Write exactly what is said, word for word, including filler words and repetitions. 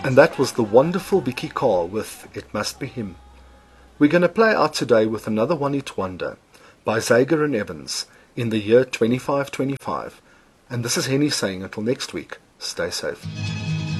And that was the wonderful Bikie Carr with It Must Be Him. We're going to play out today with another one-hit wonder by Zager and Evans in the year twenty-five twenty-five. And this is Henny saying until next week, stay safe.